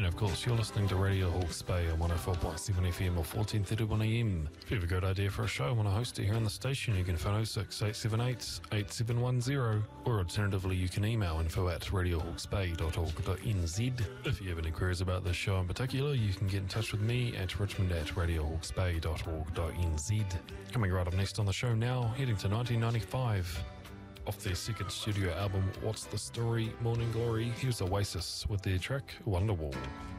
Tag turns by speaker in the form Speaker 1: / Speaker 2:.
Speaker 1: of course, you're listening to Radio Hawke's Bay on 104.7 FM or 1431 AM. If you have a good idea for a show and want to host it here on the station, you can phone 06878 8710, or alternatively, you can email info@radiohawksbay.org.nz. If you have any queries about this show in particular, you can get in touch with me at richmond@radiohawksbay.org.nz. Coming right up next on the show now, heading to 1995. Off their second studio album, What's the Story, Morning Glory, here's Oasis with their track Wonderwall.